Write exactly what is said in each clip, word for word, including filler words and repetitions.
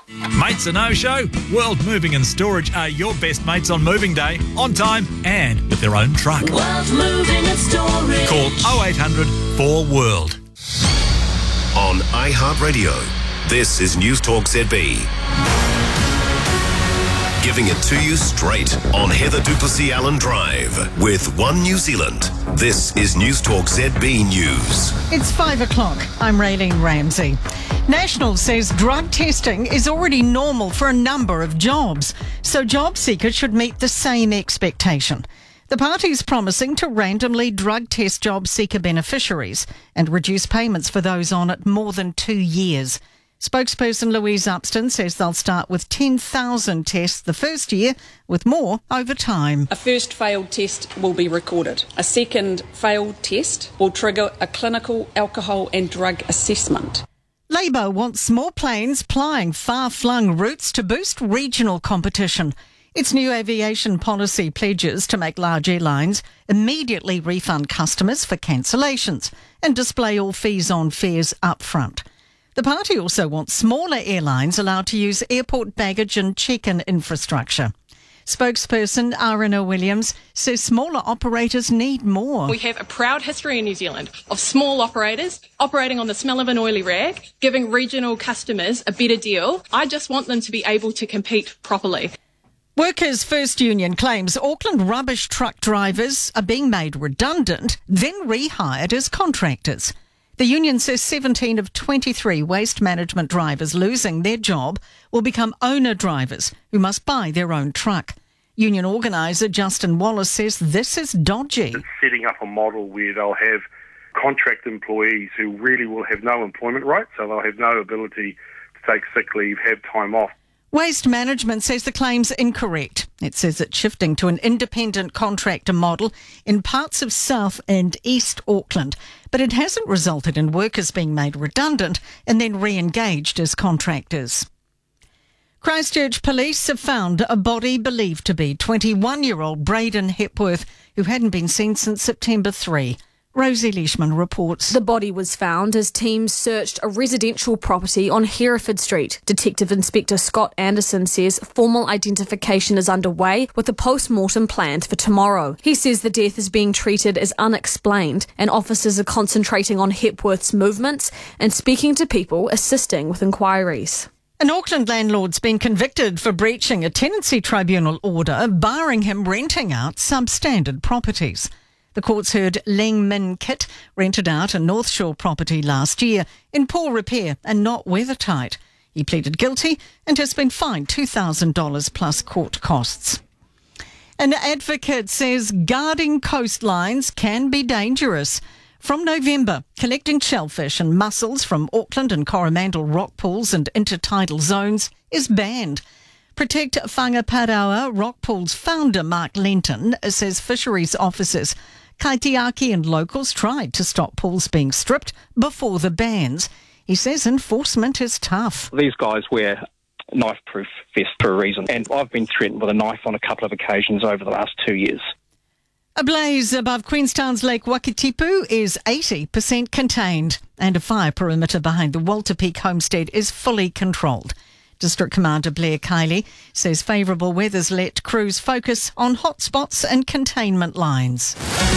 Mates a no-show? World Moving and Storage are your best mates on moving day, on time and with their own truck. World Moving and Storage. Call oh eight hundred four world. On iHeartRadio, this is News Talk Z B. Giving it to you straight on Heather Duplessis Allen Drive with One New Zealand. This is News Talk Z B News. It's five o'clock. I'm Raylene Ramsey. National says drug testing is already normal for a number of jobs, so job seekers should meet the same expectation. The party's promising to randomly drug test job seeker beneficiaries and reduce payments for those on it more than two years. Spokesperson Louise Upston says they'll start with ten thousand tests the first year, with more over time. A first failed test will be recorded. A second failed test will trigger a clinical alcohol and drug assessment. Labor wants more planes plying far-flung routes to boost regional competition. Its new aviation policy pledges to make large airlines immediately refund customers for cancellations and display all fees on fares up front. The party also wants smaller airlines allowed to use airport baggage and check-in infrastructure. Spokesperson Arina Williams says smaller operators need more. We have a proud history in New Zealand of small operators operating on the smell of an oily rag, giving regional customers a better deal. I just want them to be able to compete properly. Workers' First Union claims Auckland rubbish truck drivers are being made redundant, then rehired as contractors. The union says seventeen of twenty-three waste management drivers losing their job will become owner drivers who must buy their own truck. Union organiser Justin Wallace says this is dodgy. It's setting up a model where they'll have contract employees who really will have no employment rights, so they'll have no ability to take sick leave, have time off. Waste Management says the claim's incorrect. It says it's shifting to an independent contractor model in parts of South and East Auckland, but it hasn't resulted in workers being made redundant and then re-engaged as contractors. Christchurch police have found a body believed to be twenty-one-year-old Braden Hepworth, who hadn't been seen since September third. Rosie Leishman reports. The body was found as teams searched a residential property on Hereford Street. Detective Inspector Scott Anderson says formal identification is underway with a post-mortem planned for tomorrow. He says the death is being treated as unexplained and officers are concentrating on Hepworth's movements and speaking to people assisting with inquiries. An Auckland landlord's been convicted for breaching a tenancy tribunal order barring him renting out substandard properties. The courts heard Ling Min Kit rented out a North Shore property last year in poor repair and not weathertight. He pleaded guilty and has been fined two thousand dollars plus court costs. An advocate says guarding coastlines can be dangerous. From November, collecting shellfish and mussels from Auckland and Coromandel rock pools and intertidal zones is banned. Protect Whangaparaoa Rock Pool's founder Mark Lenton says fisheries officers, kaitiaki and locals tried to stop pools being stripped before the bans. He says enforcement is tough. These guys wear knife-proof vests for a reason, and I've been threatened with a knife on a couple of occasions over the last two years. A blaze above Queenstown's Lake Wakatipu is eighty percent contained, and a fire perimeter behind the Walter Peak homestead is fully controlled. District Commander Blair Kiley says favourable weather's let crews focus on hotspots and containment lines.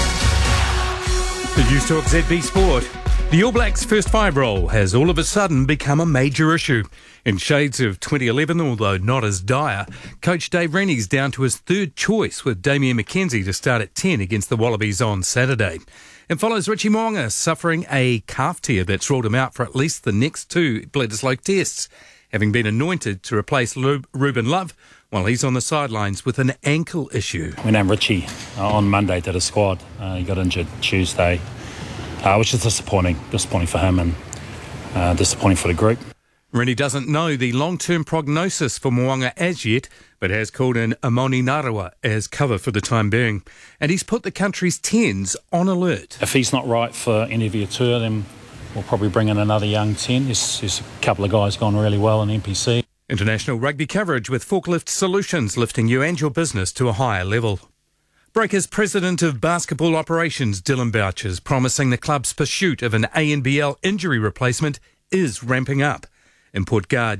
The News Talk Z B Sport. The All Blacks' first five role has all of a sudden become a major issue. In shades of twenty eleven, although not as dire, coach Dave Rennie's down to his third choice with Damien McKenzie to start at ten against the Wallabies on Saturday. It follows Richie Mo'unga suffering a calf tear that's ruled him out for at least the next two Bledisloe tests, having been anointed to replace Ruben Love while he's on the sidelines with an ankle issue. We named Richie uh, on Monday to the squad. Uh, he got injured Tuesday, uh, which is disappointing. Disappointing for him and uh, disappointing for the group. Rennie doesn't know the long-term prognosis for Mo'unga as yet, but has called in Amoni Narawa as cover for the time being. And he's put the country's tens on alert. If he's not right for any of your tour, then we'll probably bring in another young ten. There's, there's a couple of guys gone really well in N P C. International rugby coverage with Forklift Solutions lifting you and your business to a higher level. Breakers President of Basketball Operations Dylan Bouchers promising the club's pursuit of an A N B L injury replacement is ramping up. In Port Guard,